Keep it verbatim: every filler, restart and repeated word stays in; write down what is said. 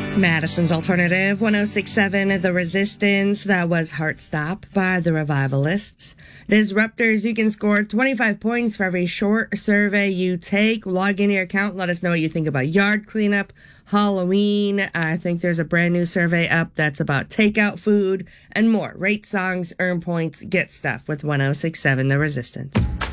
Madison's Alternative, one oh six point seven, The Resistance. That was Heartstop by The Revivalists. Disruptors, you can score twenty-five points for every short survey you take. Log into your account, let us know what you think about yard cleanup, Halloween. I think there's a brand new survey up that's about takeout food and more. Rate songs, earn points, get stuff with one oh six point seven, The Resistance.